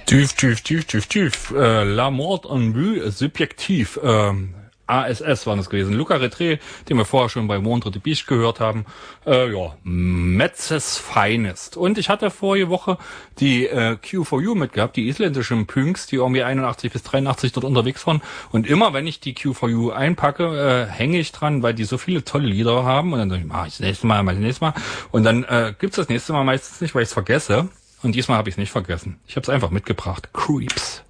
La mort en vue, subjektiv. ASS waren es gewesen. Luca Retré, den wir vorher schon bei Montre de Biche gehört haben. Metzes Finest. Und ich hatte vorige Woche die Q4U mitgehabt, die isländischen Punks, die irgendwie 81 bis 83 dort unterwegs waren. Und immer, wenn ich die Q4U einpacke, hänge ich dran, weil die so viele tolle Lieder haben. Und dann sage ich, mach ich das nächste Mal. Und dann gibt's das nächste Mal meistens nicht, weil ich es vergesse. Und diesmal habe ich es nicht vergessen. Ich habe es einfach mitgebracht. Creeps.